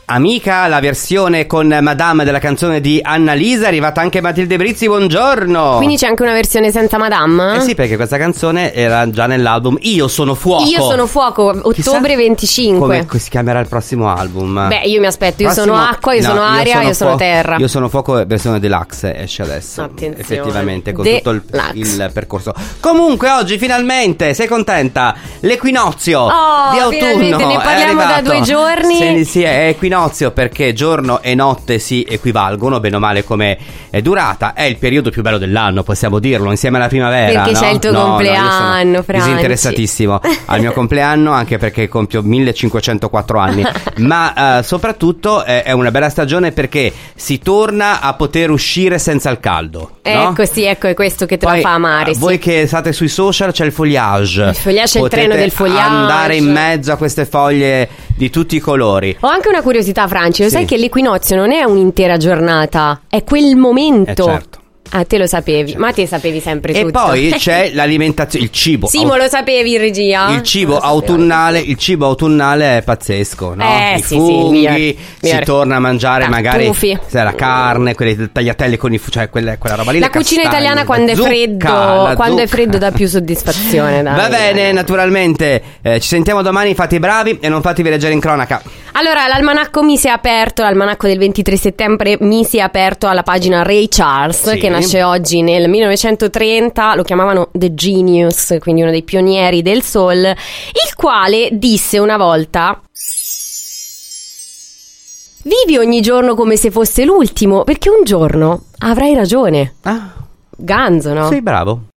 Amica, la versione con Madame della canzone di Annalisa, è arrivata anche Matilde Brizzi, buongiorno. Quindi c'è anche una versione senza Madame? Eh sì, perché questa canzone era già nell'album Io sono fuoco. Io sono fuoco, ottobre 25. Come si chiamerà il prossimo album? Beh, io mi aspetto, io sono acqua, io sono aria, io sono terra. Io sono fuoco, versione deluxe, esce adesso. Attenzione. Effettivamente, con tutto il percorso. Comunque oggi finalmente, sei contenta? L'equinozio di autunno finalmente ne parliamo da 2 giorni. Sì, è equinozio perché giorno e notte si equivalgono, bene o male come è durata. È il periodo più bello dell'anno, possiamo dirlo, insieme alla primavera. Perché c'è il tuo compleanno, io sono disinteressatissimo al mio compleanno, anche perché compio 1504 anni. Ma soprattutto è una bella stagione perché si torna a poter uscire senza il caldo. Ecco, sì, ecco, è questo che te Poi, la fa amare. Voi che state sui social, c'è il foliage. Il foliage è il Potete treno del foliage. andare in mezzo a queste foglie di tutti i colori. Ho anche una curiosità, Franci, lo Sì. sai che l'equinozio non è un'intera giornata, è quel momento. Certo. Ah, te lo sapevi, ma te sapevi sempre E tutto. poi c'è l'alimentazione, il cibo. Simo, lo sapevi in regia? Il cibo autunnale, è pazzesco, no? I sì, funghi, migliore. si torna a mangiare Tartufi. magari la carne, quelle tagliatelle con i cioè quella roba lì. La le cucina castagne, italiana la quando zucca, è freddo, la quando è zucca. freddo dà più soddisfazione. Dai, Va bene, dai. naturalmente ci sentiamo domani, fate i bravi e non fatevi leggere in cronaca. Allora, l'almanacco mi si è aperto, l'almanacco del 23 settembre mi si è aperto alla pagina Ray Charles, Sì. che nasce oggi nel 1930, lo chiamavano The Genius, quindi uno dei pionieri del soul, il quale disse una volta: vivi ogni giorno come se fosse l'ultimo, perché un giorno avrai ragione. Ah, Ganzo, no? sei bravo.